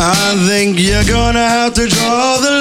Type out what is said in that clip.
I think you're gonna have to draw the